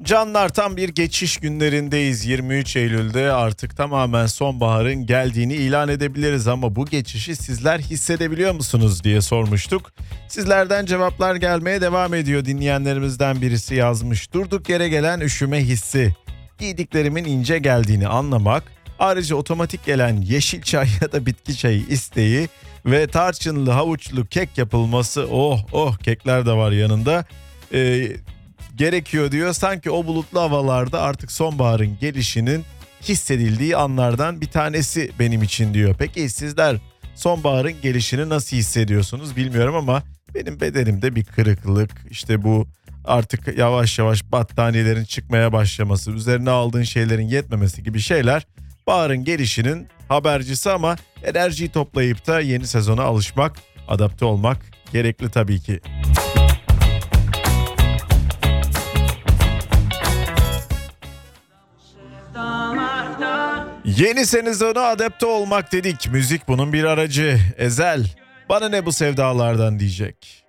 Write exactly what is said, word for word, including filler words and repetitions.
Canlar, tam bir geçiş günlerindeyiz. yirmi üç Eylül'de artık tamamen sonbaharın geldiğini ilan edebiliriz ama bu geçişi sizler hissedebiliyor musunuz diye sormuştuk. Sizlerden cevaplar gelmeye devam ediyor. Dinleyenlerimizden birisi yazmış: durduk yere gelen üşüme hissi, giydiklerimin ince geldiğini anlamak, ayrıca otomatik gelen yeşil çay ya da bitki çayı isteği ve tarçınlı havuçlu kek yapılması, oh oh kekler de var yanında, Ee, gerekiyor diyor. Sanki o bulutlu havalarda artık sonbaharın gelişinin hissedildiği anlardan bir tanesi benim için diyor. Peki sizler sonbaharın gelişini nasıl hissediyorsunuz bilmiyorum ama benim bedenimde bir kırıklık, işte bu artık yavaş yavaş battaniyelerin çıkmaya başlaması, üzerine aldığın şeylerin yetmemesi gibi şeyler baharın gelişinin habercisi ama enerjiyi toplayıp da yeni sezona alışmak, adapte olmak gerekli tabii ki. Yeni sezona adapte olmak dedik. Müzik bunun bir aracı. Ezel, bana ne bu sevdalardan diyecek.